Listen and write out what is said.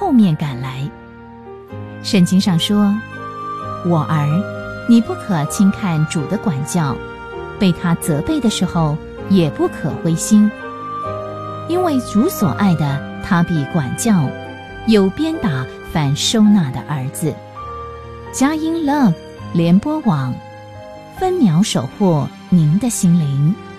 后面赶来。圣经上说，我儿，你不可轻看主的管教，被他责备的时候也不可灰心，因为主所爱的，他必管教，有鞭打凡收纳的儿子。佳音 Love 联播网，分秒守护您的心灵。